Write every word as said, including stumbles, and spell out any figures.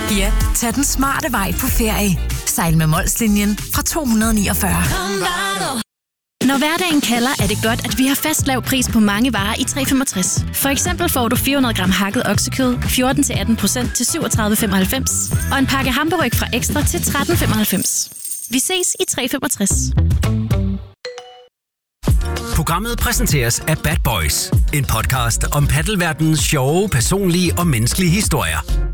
Ja, tag den smarte vej på ferie. Sejl med Molslinjen fra to hundrede niogfyrre. Når hverdagen kalder, er det godt, at vi har fast lav pris på mange varer i tre femogtres. For eksempel får du fire hundrede gram hakket oksekød, fjorten til atten procent til syvogtredive femoghalvfems og en pakke hamburg fra Ekstra til tretten femoghalvfems. Vi ses i tre femogtres. Programmet præsenteres af Bad Boys, en podcast om paddelverdenens sjove, personlige og menneskelige historier.